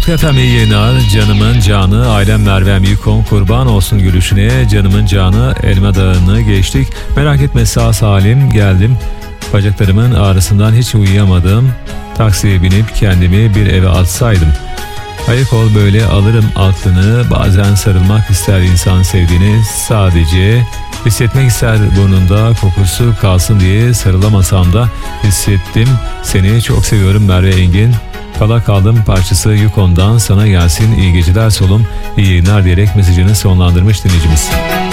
Utku FM iyi yayınlar. Canımın canı ailem Mervem Yukon, kurban olsun gülüşüne. Canımın canı Elma Dağı'nı geçtik. Merak etme, sağ salim geldim. Bacaklarımın ağrısından hiç uyuyamadım. Taksiye binip kendimi bir eve atsaydım. Ayık ol, böyle alırım aklını. Bazen sarılmak ister insan sevdiğini. Sadece hissetmek ister burnunda kokusu kalsın diye, sarılamasam da hissettim. Seni çok seviyorum Merve Engin. Kala kaldım parçası Yukon'dan sana gelsin. İyi geceler solum, iyi yayınlar diyerek mesajını sonlandırmış dinleyicimiz.